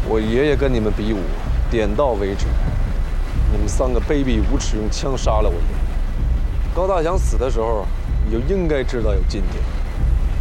我爷爷跟你们比武，点到为止。你们3个卑鄙无耻，用枪杀了我爷爷。高大祥死的时候，你就应该知道有今天。